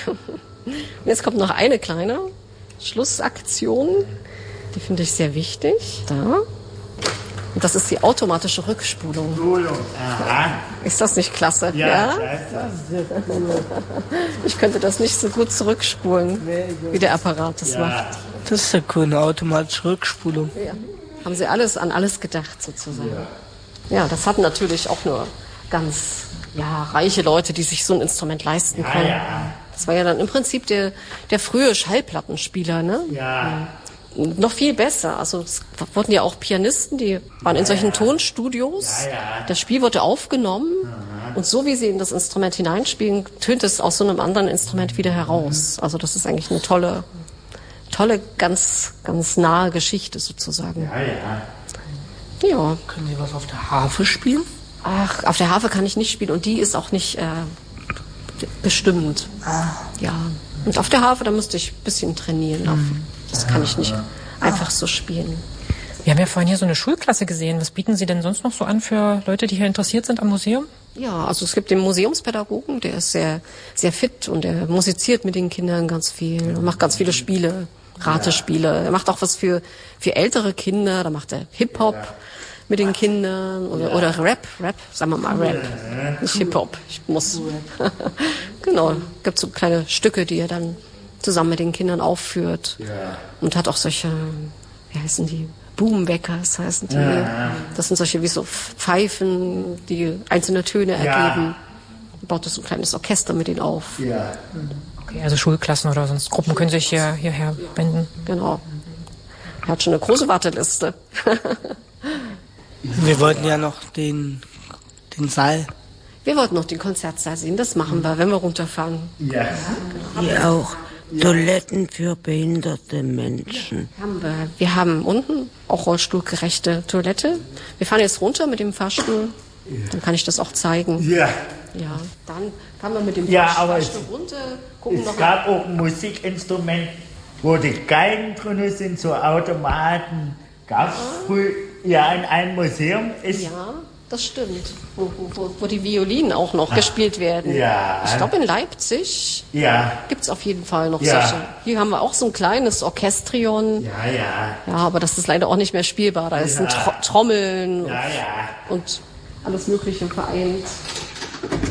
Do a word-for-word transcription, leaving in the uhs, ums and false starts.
Und jetzt kommt noch eine kleine Schlussaktion. Die finde ich sehr wichtig. Da. Und das ist die automatische Rückspulung. Aha. Ist das nicht klasse? Ja, ja? klasse. Ich könnte das nicht so gut zurückspulen, wie der Apparat das Ja. macht. Das ist ja cool, eine automatische Rückspulung. Ja. Haben sie alles an alles gedacht, sozusagen. Ja, ja, das hatten natürlich auch nur ganz ja, reiche Leute, die sich so ein Instrument leisten Ja, konnten. ja. Das war ja dann im Prinzip der, der frühe Schallplattenspieler, ne? Ja. Und noch viel besser. Also es wurden ja auch Pianisten, die waren in solchen Tonstudios. Ja, ja. Das Spiel wurde aufgenommen und so wie sie in das Instrument hineinspielen, tönt es aus so einem anderen Instrument wieder heraus. Also das ist eigentlich eine tolle, tolle, ganz, ganz nahe Geschichte sozusagen. Ja, ja. Ja. Können Sie was auf der Harfe spielen? Ach, auf der Harfe kann ich nicht spielen und die ist auch nicht äh, bestimmt. Ah. Ja. Und auf der Harfe, da müsste ich ein bisschen trainieren. Auf, das kann ich nicht einfach so spielen. Wir haben ja vorhin hier so eine Schulklasse gesehen. Was bieten Sie denn sonst noch so an für Leute, die hier interessiert sind am Museum? Ja, also es gibt den Museumspädagogen, der ist sehr, sehr fit und der musiziert mit den Kindern ganz viel und macht ganz viele Spiele, Ratespiele. Er macht auch was für, für ältere Kinder, da macht er Hip-Hop mit den Kindern oder, oder Rap, Rap, sagen wir mal Rap, nicht Hip-Hop, ich muss. Genau, gibt so kleine Stücke, die er dann zusammen mit den Kindern aufführt und hat auch solche, wie heißen die? Boomweckers heißen die. Das sind solche wie so Pfeifen, die einzelne Töne ergeben. Er baut so ein kleines Orchester mit denen auf. Ja. Okay, also Schulklassen oder sonst Gruppen können sich hier, hierher wenden. Genau. Er hat schon eine große Warteliste. Wir wollten ja noch den, den Saal. Wir wollten noch den Konzertsaal sehen. Das machen wir, wenn wir runterfahren. Ja. Hier auch Toiletten für behinderte Menschen. Haben wir. Wir haben unten auch rollstuhlgerechte Toilette. Wir fahren jetzt runter mit dem Fahrstuhl. Dann kann ich das auch zeigen. Ja. Ja, dann fahren wir mit dem Ja, Fahrstuhl aber es- runter, gucken noch Es gab auch ein Musikinstrument, wo die Geigen drin sind, so Automaten. Gab es früher ja in einem Museum. Ist Ja, das stimmt. Wo, wo, wo, wo die Violinen auch noch gespielt werden. Ja. Ich glaube, in Leipzig Ja. gibt es auf jeden Fall noch Ja. solche. Hier haben wir auch so ein kleines Orchestrion. Ja, ja. Ja, aber das ist leider auch nicht mehr spielbar. Da ist ein Ja. Tro Trommeln Ja, ja. und alles Mögliche vereint.